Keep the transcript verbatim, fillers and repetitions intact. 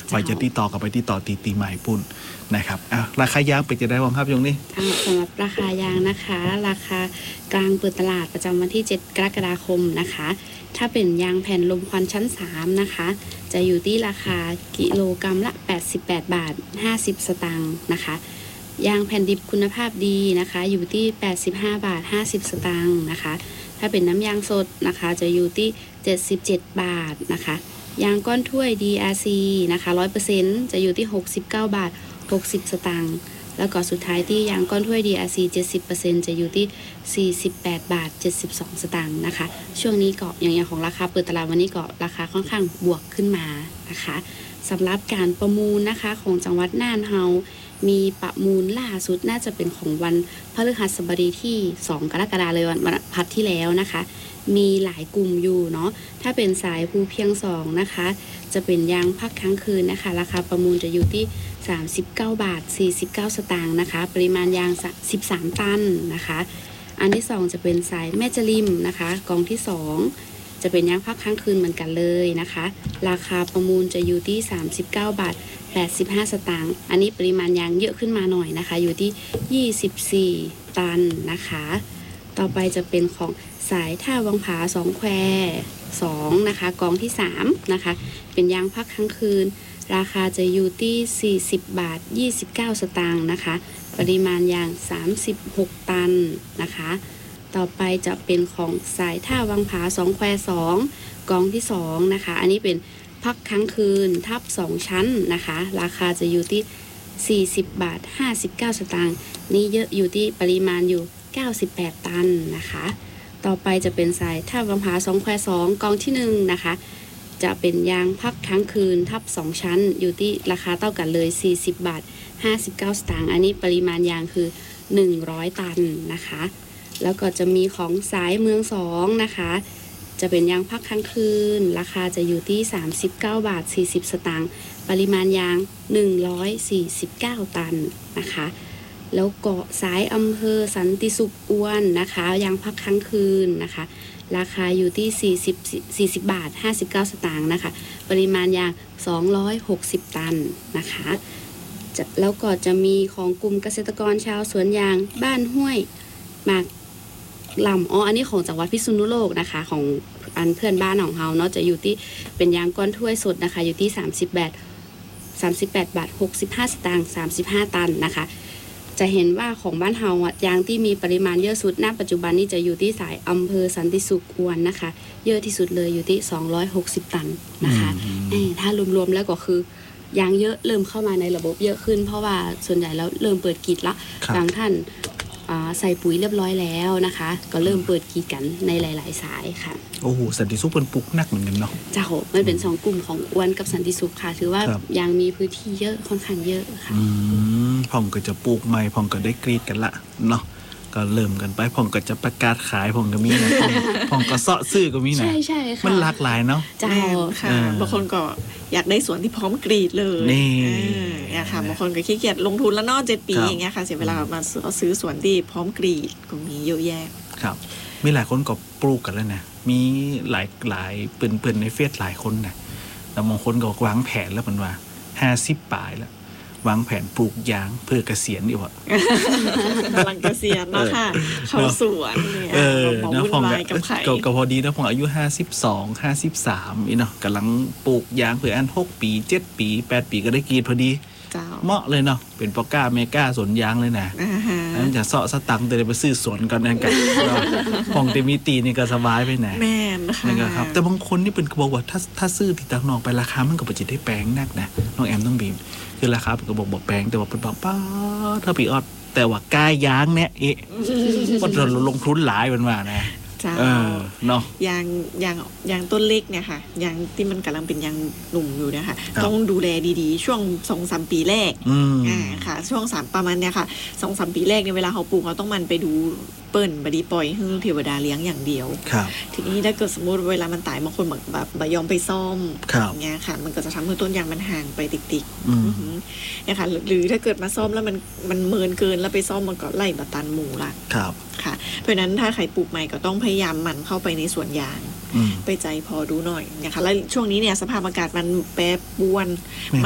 ไว้จะติดต่อกับไปติดต่อตีตีใหม่ปุ่นนะครับอ่ะราคายางเป็นจะได้บ้างครับยงนี้สำหรับราคายางนะคะราคากลางเปิดตลาดประจำวันที่เจ็ดกรกฎาคมนะคะถ้าเป็นยางแผ่นลมควันชั้นสามนะคะจะอยู่ที่ราคากิโลกรัมละแปดสิบแปดบาทห้าสิบสตางค์นะคะยางแผ่นดิบคุณภาพดีนะคะอยู่ที่แปดสิบห้าบาทห้าสิบสตางค์นะคะถ้าเป็นน้ำยางสดนะคะจะอยู่ที่เจ็ดสิบเจ็ดบาทนะคะยางก้อนถ้วย ดี อาร์ ซี นะคะ ร้อยเปอร์เซ็นต์ จะอยู่ที่หกสิบเก้าบาทหกสิบสตางค์แล้วก็สุดท้ายที่ยางก้อนถ้วย ดี อาร์ ซี เจ็ดสิบเปอร์เซ็นต์ จะอยู่ที่สี่สิบแปดบาทเจ็ดสิบสองสตางค์นะคะช่วงนี้ก็อย่างอย่างของราคาเปิดตลาดวันนี้ก็ราคาค่อนข้างบวกขึ้นมานะคะสำหรับการประมูลนะคะของจังหวัดน่านเฮามีประมูลล่าสุดน่าจะเป็นของวันพฤหัสบดีที่สองกรกฎาคมเลยวันพัดที่แล้วนะคะมีหลายกลุ่มอยู่เนาะถ้าเป็นสายภูเพียงสองนะคะจะเป็นยางพักค้างคืนนะคะราคาประมูลจะอยู่ที่สามสิบเก้าบาทสี่สิบเก้าสตางค์นะคะปริมาณยางสิบสามตันนะคะอันที่สองจะเป็นสายแม่จริมนะคะกองที่สองจะเป็นยางพักค้างคืนเหมือนกันเลยนะคะราคาประมูลจะอยู่ที่สามสิบเก้าบาทแปดสิบห้าสตางค์อันนี้ปริมาณยางเยอะขึ้นมาหน่อยนะคะอยู่ที่ยี่สิบสี่ตันนะคะต่อไปจะเป็นของสายท่าวังผาสองแควสองนะคะกองที่สามนะคะเป็นยางพักค้างคืนราคาจะอยู่ที่สี่สิบบาทยี่สิบเก้าสตางค์นะคะปริมาณยางสามสิบหกตันนะคะต่อไปจะเป็นของสายท่าวังผาสองแควสองกองที่สองนะคะอันนี้เป็นพักค้างคืนทับสองชั้นนะคะราคาจะอยู่ที่สี่สิบบาทห้าสิบเก้าสตางค์นี่เยอะอยู่ที่ปริมาณอยู่เก้าสิบแปดตันนะคะต่อไปจะเป็นสายท่าวังผาสองแควสองกองที่หนึ่งนะคะจะเป็นยางพักค้างคืนทับสองชั้นอยู่ที่ราคาเท่ากันเลยสี่สิบบาทห้าสิบเก้าสตางค์อันนี้ปริมาณยางคือหนึ่งร้อยตันนะคะแล้วก็จะมีของสายเมืองสองนะคะจะเป็นยางพักค้างคืนราคาจะอยู่ที่สามสิบเก้าบาทสี่สิบสตางค์ปริมาณยางหนึ่งร้อยสี่สิบเก้าตันนะคะแล้วก็สายอำเภอสันติสุขอ้วนนะคะยางพักค้างคืนนะคะราคาอยู่ที่สี่สิบ สี่สิบบาทห้าสิบเก้าสตางค์นะคะปริมาณยางสองร้อยหกสิบตันนะคะจะแล้วก็จะมีของกลุ่มเกษตรกรชาวสวนยางบ้านห้วยหมากลำอ๋ออันนี้ของจังหวัดพิษณุโลกนะคะของอันเพื่อนบ้านของเฮาเนาะจะอยู่ที่เป็นยางก้อนถ้วยสดนะคะอยู่ที่สามสิบแปด สามสิบแปดบาทหกสิบห้าสตางค์สามสิบห้าตันนะคะจะเห็นว่าของบ้านเฮาอ่ะยางที่มีปริมาณเยอะสุดณปัจจุบันนี้จะอยู่ที่สายอำเภอสันติสุขอ้วนนะคะเยอะที่สุดเลยอยู่ที่สองร้อยหกสิบตันนะคะถ้ารวมๆแล้วก็คือยางเยอะเริ่มเข้ามาในระบบเยอะขึ้นเพราะว่าส่วนใหญ่แล้วเริ่มเปิดกรีดละบางท่านใส่ปุ๋ยเรียบร้อยแล้วนะคะก็เริ่มเปิดกรีดกันในหลายๆสายค่ะโอ้โหสันติสุขเป็นปลูกนักเหมือนกันเนาะจ้าโหมันเป็นสองกลุ่มของอ้วนกับสันติสุขค่ะถือว่ายังมีพื้นที่เยอะค่อนข้างเยอะค่ะอืมพ่องก็จะปลูกใหม่พ่องก็ได้กรีดกันละเนาะก็เริ่มกันไปพ่องก็จะประกาศขายพ่องก็มีนะพ่องก็เสาะซื้อก็มีนะใช่ใช่ค่ะมันหลากหลายเนาะจ้าค่ะบางคนก็อยากได้สวนที่พร้อมกรีดเลยนี่เนี่ยค่ะบางคนก็ขี้เกียจลงทุนแล้วนอกเจ็ดปีอย่างเงี้ยค่ะเสียเวลามาซื้อสวนที่พร้อมกรีดก็มีเยอะแยะครับมีหลายคนก็ปลูกกันแล้วนะมีหลายหลายเปื่อนๆในเฟซหลายคนนะแต่บางคนก็วางแผนแล้วมันว่าห้าสิบปลายแล้ววางแผนปลูกยางเพื่อเกษียณดีกว่ากำลังเกษียณเนาะค่ะเข้าสวนเนี่ยเนาะพองก็พอดีนะพองอายุห้าสิบสอง ห้าสิบสามอีเนาะกำลังปลูกยางเพื่ออันหกปีเจ็ดปีแปดปีก็ได้กรีดพอดีเหมาะเลยเนาะเป็นปอก้าเมก้าสวนยางเลยนะนั่นจะเสาะสตังค์แต่ไปซื้อสวนกันนั่นกันพองเตมีตีนี่ก็สบายไปไหนแม่นะคะแต่บางคนนี่เป็นบอกว่าถ้าถ้าซื้อที่ต่างนอกไปราคามันก็จะได้แพงนักนะน้องแอมต้องบีมคือราคาก็บอกบอกแพงแต่ว่าเป็นบอกป้าถ้าปีออดแต่ว่ากายยางเนี่ยเอ๊ะก็เราลงทุนหลายเป็นว่านะจ้าเนาะยางยางยางต้นเล็กเนี่ยค่ะยางที่มันกำลังเป็นยางหนุ่มอยู่เนี่ยค่ะต้องดูแลดีๆช่วง สองถึงสาม ปีแรกอ่าค่ะช่วงสามประมาณเนี่ยค่ะ สองถึงสาม ปีแรกเนี่ยเวลาเขาปลูกเขาต้องมันไปดูเปิ้ลบดีปล่อยให้เทวดาเลี้ยงอย่างเดียวทีนี้ถ้าเกิดสมมติเวลามันตายบางคนแบบแบบยอมไปซ่อมอย่างเงี้ยค่ะมันก็จะทำให้ต้นยางมันห่างไปติกๆเนี่ยค่ะหรือถ้าเกิดมาซ่อมแล้วมันมันเมินเกินแล้วไปซ่อมมันก็ไล่บตันหมูละค่ะเพราะนั้นถ้าใครปลูกใหม่ก็ต้องพยายามหมั่นเข้าไปในสวนยางไปใจพอดูหน่อยนะคะแล้วช่วงนี้เนี่ยสภาพอากาศมันแปรปรวน